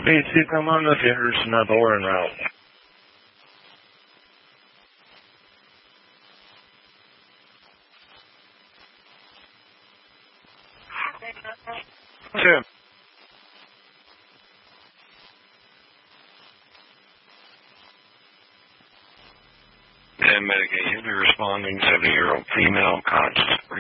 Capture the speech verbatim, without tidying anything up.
B C, come on with Henderson up or en route. Two. And Medicaid, you'll be responding seventy-year-old female conscious.